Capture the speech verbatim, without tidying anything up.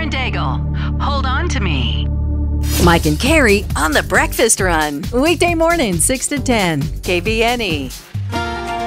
and Daigle. Hold on to me. Mike and Carrie on the breakfast run. Weekday morning, six to ten. K B N E.